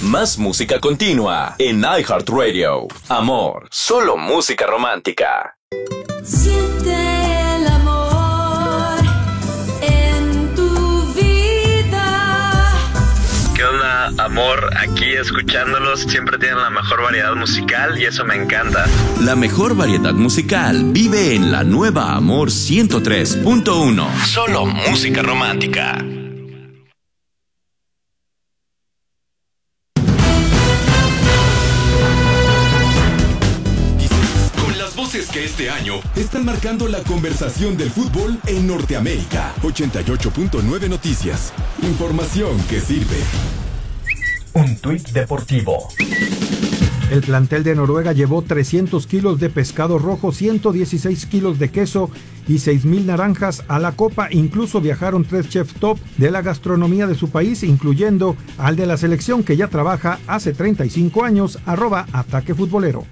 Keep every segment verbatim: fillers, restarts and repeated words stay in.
Más música continua en iHeartRadio. Amor, solo música romántica. Siente el amor en tu vida. ¿Qué onda, amor? Aquí escuchándolos, siempre tienen la mejor variedad musical y eso me encanta. La mejor variedad musical vive en la nueva Amor ciento tres punto uno. Solo música romántica. Que este año están marcando la conversación del fútbol en Norteamérica. ochenta y ocho punto nueve Noticias. Información que sirve. Un tuit deportivo. El plantel de Noruega llevó trescientos kilos de pescado rojo, ciento dieciséis kilos de queso y seis mil naranjas a la Copa. Incluso viajaron tres chefs top de la gastronomía de su país, incluyendo al de la selección que ya trabaja hace treinta y cinco años, arroba Ataque Futbolero.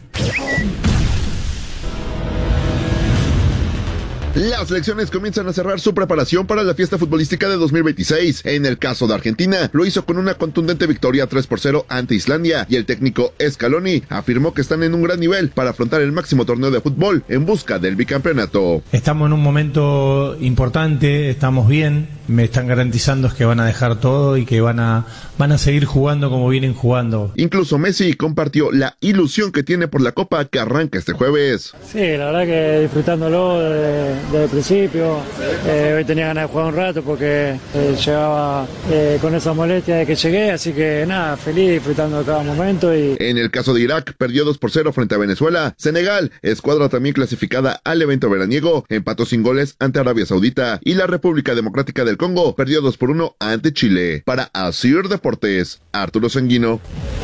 Las selecciones comienzan a cerrar su preparación para la fiesta futbolística de dos mil veintiséis. En el caso de Argentina, lo hizo con una contundente victoria tres por cero ante Islandia, y el técnico Scaloni afirmó que están en un gran nivel para afrontar el máximo torneo de fútbol en busca del bicampeonato. Estamos en un momento importante, estamos bien, me están garantizando que van a dejar todo y que van a, van a seguir jugando como vienen jugando. Incluso Messi compartió la ilusión que tiene por la Copa que arranca este jueves. Sí, la verdad que disfrutándolo de... desde el principio. Eh, hoy tenía ganas de jugar un rato porque eh, llegaba eh, con esa molestia de que llegué, así que nada, feliz, disfrutando de cada momento. Y... En el caso de Irak, perdió dos por cero frente a Venezuela. Senegal, escuadra también clasificada al evento veraniego, empató sin goles ante Arabia Saudita, y la República Democrática del Congo perdió dos por uno ante Chile. Para Asir Deportes, Arturo Sanguino.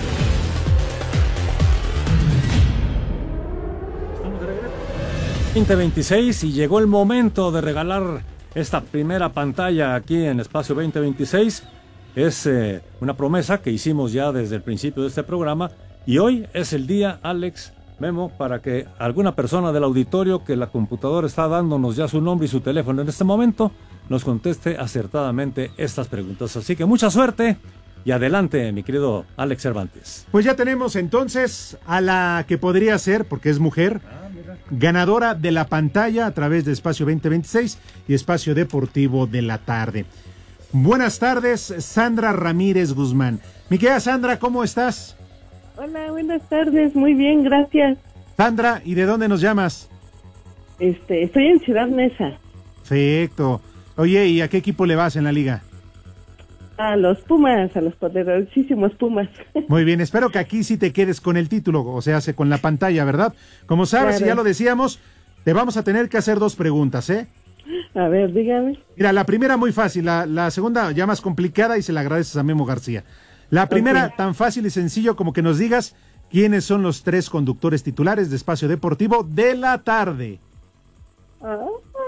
veinte veintiséis y llegó el momento de regalar esta primera pantalla aquí en Espacio veinte veintiséis. Es eh, una promesa que hicimos ya desde el principio de este programa, y hoy es el día, Alex, Memo, para que alguna persona del auditorio que la computadora está dándonos ya su nombre y su teléfono en este momento nos conteste acertadamente estas preguntas. Así que mucha suerte y adelante, mi querido Alex Cervantes. Pues ya tenemos entonces a la que podría ser, porque es mujer, ganadora de la pantalla a través de Espacio veinte veintiséis y Espacio Deportivo de la Tarde. Buenas tardes, Sandra Ramírez Guzmán. Mi querida Sandra, ¿cómo estás? Hola, buenas tardes, muy bien, gracias. Sandra, ¿y de dónde nos llamas? Este, estoy en Ciudad Neza. Perfecto. Oye, ¿y a qué equipo le vas en la liga? A los Pumas, a los poderosísimos Pumas. Muy bien, espero que aquí sí te quedes con el título, o sea, se con la pantalla, ¿verdad? Como sabes, Claro. y ya lo decíamos, te vamos a tener que hacer dos preguntas, ¿eh? A ver, dígame. Mira, la primera muy fácil, la, la segunda ya más complicada y se la agradeces a Memo García. La primera, Ok. tan fácil y sencillo como que nos digas quiénes son los tres conductores titulares de Espacio Deportivo de la Tarde. Ah,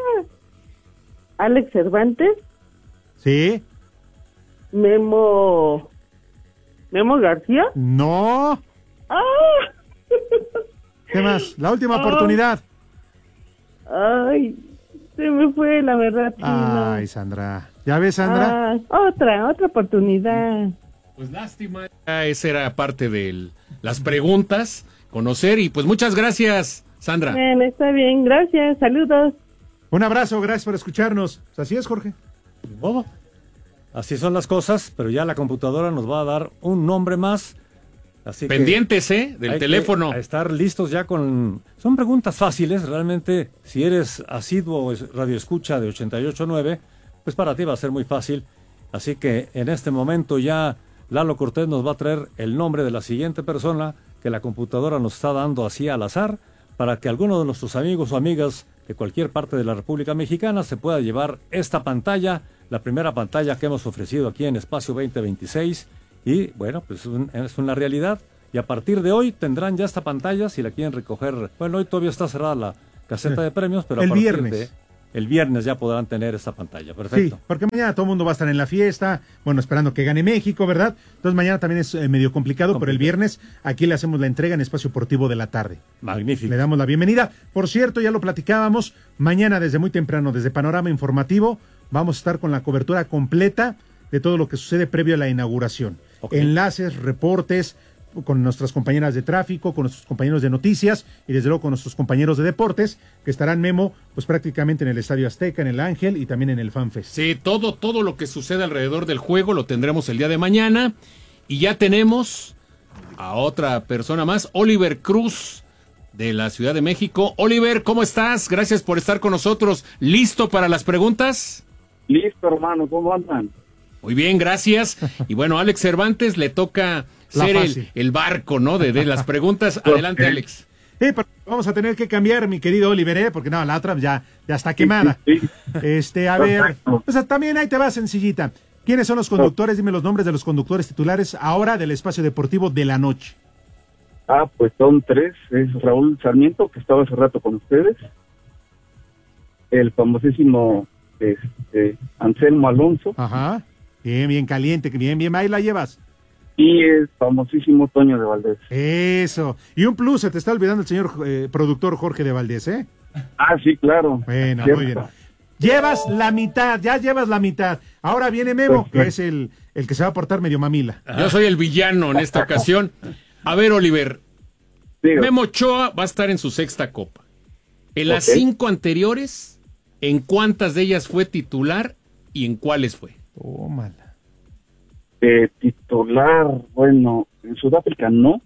Alex Cervantes. ¿Sí? Memo... ¿Memo García? No. ¡Ah! ¿Qué más? La última Ah. oportunidad. Ay, se me fue, la verdad. sí, no. Ay, Sandra. ¿Ya ves, Sandra? Ah, otra, otra oportunidad. Pues lástima, esa era parte de las preguntas, conocer, y pues muchas gracias, Sandra. Bueno, está bien, gracias, saludos. Un abrazo, gracias por escucharnos. Pues así es, Jorge. Bobo. Así son las cosas, pero ya la computadora nos va a dar un nombre más. Así Pendientes, que ¿eh? Del hay teléfono. que estar listos ya con... Son preguntas fáciles, realmente. Si eres asiduo radioescucha de ochenta y ocho punto nueve, pues para ti va a ser muy fácil. Así que en este momento ya Lalo Cortés nos va a traer el nombre de la siguiente persona que la computadora nos está dando así al azar, para que alguno de nuestros amigos o amigas de cualquier parte de la República Mexicana se pueda llevar esta pantalla, la primera pantalla que hemos ofrecido aquí en Espacio veinte veintiséis, y bueno, pues un- es una realidad, y a partir de hoy tendrán ya esta pantalla si la quieren recoger. Bueno, hoy todavía está cerrada la caseta de premios, pero a El partir viernes. de el viernes ya podrán tener esta pantalla. Perfecto. Sí, porque mañana todo el mundo va a estar en la fiesta, bueno, esperando que gane México, ¿verdad? Entonces mañana también es eh, medio complicado, pero el viernes aquí le hacemos la entrega en Espacio Deportivo de la Tarde. Magnífico. Le damos la bienvenida. Por cierto, ya lo platicábamos, mañana desde muy temprano, desde Panorama Informativo, vamos a estar con la cobertura completa de todo lo que sucede previo a la inauguración. okay. enlaces, reportes con nuestras compañeras de tráfico, con nuestros compañeros de noticias y desde luego con nuestros compañeros de deportes, que estarán, Memo, pues prácticamente en el Estadio Azteca, en el Ángel y también en el FanFest. Sí, todo, todo lo que sucede alrededor del juego lo tendremos el día de mañana. Y ya tenemos a otra persona más, Oliver Cruz, de la Ciudad de México. Oliver, ¿cómo estás? Gracias por estar con nosotros. ¿Listo para las preguntas? Listo, hermano, ¿cómo andan? Muy bien, gracias. Y bueno, a Alex Cervantes le toca ser el, el barco, ¿no? De, de las preguntas. Adelante, Alex. Sí, pero vamos a tener que cambiar, mi querido Oliver, ¿eh? Porque no, la otra ya, ya está quemada. Sí, sí, sí. Este, a Perfecto. ver, o sea, también ahí te va sencillita. ¿Quiénes son los conductores? Dime los nombres de los conductores titulares ahora del Espacio Deportivo de la Noche. Ah, pues son tres. Es Raúl Sarmiento, que estaba hace rato con ustedes. El famosísimo este, Anselmo Alonso. Ajá. Bien, bien caliente, bien, bien, ahí la llevas. Y el famosísimo Toño de Valdés. Eso. Y un plus, se te está olvidando el señor eh, productor Jorge de Valdés, ¿eh? Ah, sí, claro. Bueno, Cierto. muy bien. Llevas la mitad, ya llevas la mitad. Ahora viene Memo, Perfecto. que es el, el que se va a portar medio mamila. Yo soy el villano en esta ocasión. A ver, Oliver. Digo. Memo Ochoa va a estar en su sexta copa. En las okay. cinco anteriores, ¿en cuántas de ellas fue titular y en cuáles fue? Tómala. Eh, titular, bueno, en Sudáfrica no.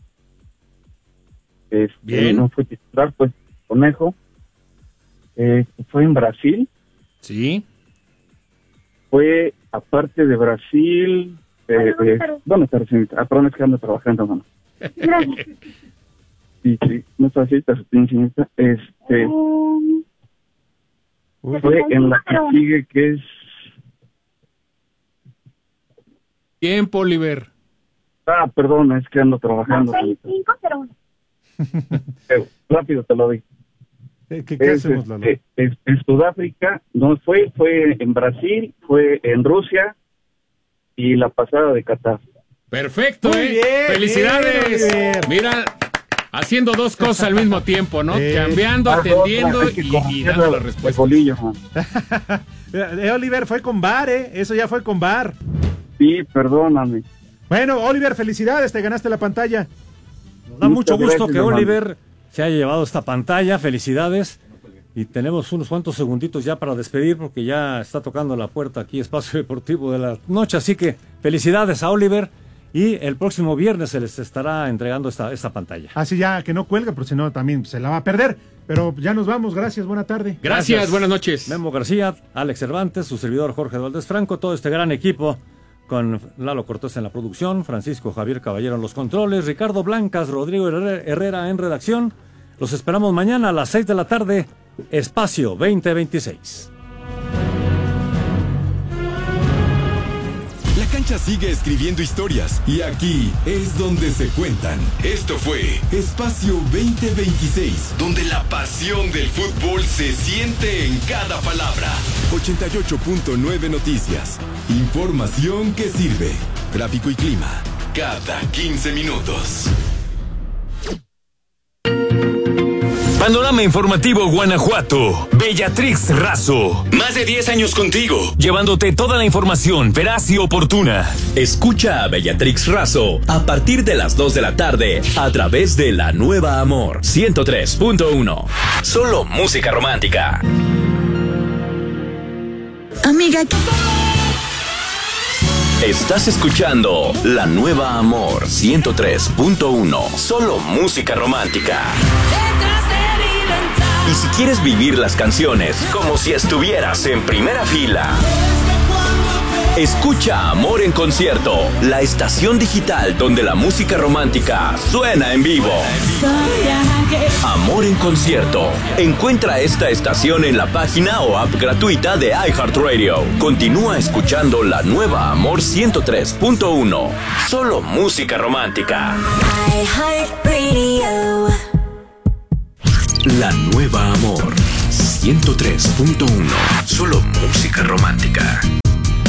Este, Bien. No fue titular, fue Conejo. Eh, fue en Brasil. Sí. Fue, aparte de Brasil, eh, eh, ¿dónde está recién? Ah, perdón, es que ando trabajando, mano. Gracias. Sí, sí, no está así, está señorita. Este, fue en la que sigue, que es... Tiempo, Oliver. Ah, perdón, es que ando trabajando. cinco cero uno. eh, rápido te lo doy. ¿Qué, qué es, hacemos, Lalo? Es, es, en Sudáfrica, no fue, fue en Brasil, fue en Rusia y la pasada de Qatar. Perfecto, Muy ¿eh? Bien, ¡Felicidades! Bien, bien. Mira, haciendo dos cosas al mismo tiempo, ¿no? Eh, Cambiando, atendiendo y, y dando la respuesta. eh, Oliver fue con bar, ¿eh? Eso ya fue con bar. Sí, perdóname. Bueno, Oliver, felicidades, te ganaste la pantalla. Nos da mucho gusto que Oliver se haya llevado esta pantalla, felicidades. Y tenemos unos cuantos segunditos ya para despedir porque ya está tocando la puerta aquí Espacio Deportivo de la Noche. Así que felicidades a Oliver y el próximo viernes se les estará entregando esta, esta pantalla. Así ya que no cuelga, porque si no también se la va a perder. Pero ya nos vamos, gracias, buena tarde. Gracias, gracias. Buenas noches. Memo García, Alex Cervantes, su servidor Jorge Valdés Franco, todo este gran equipo con Lalo Cortés en la producción, Francisco Javier Caballero en los controles, Ricardo Blancas, Rodrigo Herrera en redacción. Los esperamos mañana a las seis de la tarde, Espacio veinte veintiséis. La cancha sigue escribiendo historias y aquí es donde se cuentan. Esto fue Espacio veinte veintiséis, donde la pasión del fútbol se siente en cada palabra. ochenta y ocho punto nueve Noticias. Información que sirve. Tráfico y clima cada quince minutos. Panorama Informativo Guanajuato. Bellatrix Razo. Más de diez años contigo, llevándote toda la información veraz y oportuna. Escucha a Bellatrix Razo a partir de las dos de la tarde a través de La Nueva Amor ciento tres punto uno. Solo música romántica. Amiga. Estás escuchando La Nueva Amor ciento tres punto uno. Solo música romántica. Y si quieres vivir las canciones como si estuvieras en primera fila, escucha Amor en Concierto, la estación digital donde la música romántica suena en vivo. Amor en Concierto. Encuentra esta estación en la página o app gratuita de iHeartRadio. Continúa escuchando La Nueva Amor ciento tres punto uno. Solo música romántica. iHeartRadio. La Nueva Amor ciento tres punto uno. Solo música romántica.